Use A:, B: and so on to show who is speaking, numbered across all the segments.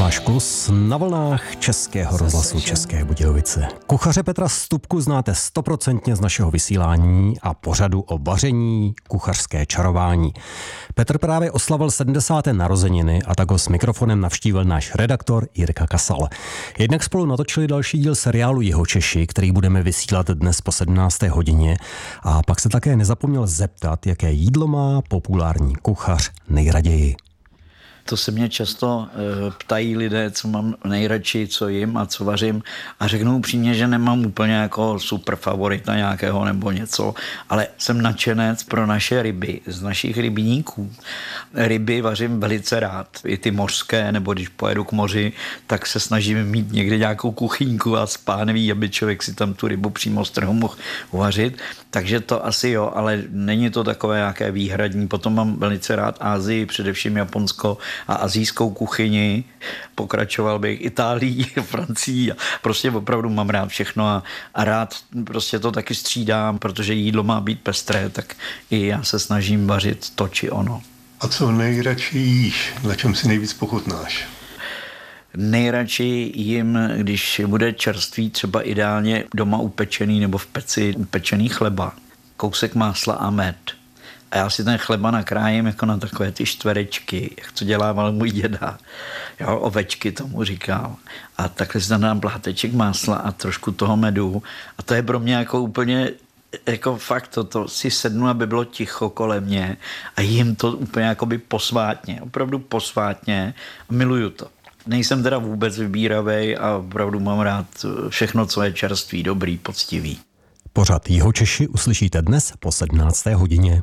A: Tomáš Klus na vlnách Českého rozhlasu České Budějovice. Kuchaře Petra Stupku znáte 100% z našeho vysílání a pořadu o vaření, kuchařské čarování. Petr právě oslavil 70. narozeniny a tak ho s mikrofonem navštívil náš redaktor Jirka Kasal. Jednak spolu natočili další díl seriálu Jihočeši, který budeme vysílat dnes po 17. hodině, a pak se také nezapomněl zeptat, jaké jídlo má populární kuchař nejraději.
B: To se mě často ptají lidé, co mám nejradši, co jim a co vařím, a řeknu upřímně, že nemám úplně jako super favorita nějakého nebo něco, ale jsem nadšenec pro naše ryby z našich rybníků. Ryby vařím velice rád, i ty mořské, nebo když pojedu k moři, tak se snažím mít někde nějakou kuchyňku a spánví, aby člověk si tam tu rybu přímo z trhu mohl uvařit. Takže to asi jo, ale není to takové nějaké výhradní. Potom mám velice rád Asii, především Japonsko a asijskou kuchyni. Pokračoval bych Itálií, Francií a prostě opravdu mám rád všechno a rád prostě to taky střídám, protože jídlo má být pestré, tak i já se snažím vařit to či ono.
C: A co nejradši jíš? Na čem si nejvíc pochutnáš?
B: Nejradši jim, když bude čerstvý, třeba ideálně doma upečený nebo v peci upečený chleba, kousek másla a med. A já si ten chleba nakrájím jako na takové ty čtverečky, jak to dělával můj děda. Jo, ovečky tomu říkal. A takhle si tam dám pláteček másla a trošku toho medu. A to je pro mě jako úplně, jako fakt to si sednu, aby bylo ticho kolem mě a jim to úplně jakoby posvátně, opravdu posvátně. Miluju to. Nejsem teda vůbec vybíravej a opravdu mám rád všechno, co je čerstvý, dobrý, poctivý.
A: Pořad Jihočeši uslyšíte dnes po 17. hodině.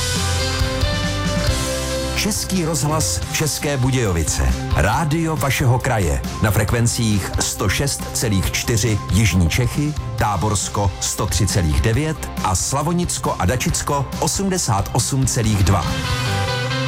D: Český rozhlas České Budějovice. Rádio vašeho kraje. Na frekvencích 106,4 Jižní Čechy, Táborsko 103,9 a Slavonicko a Dačicko 88,2.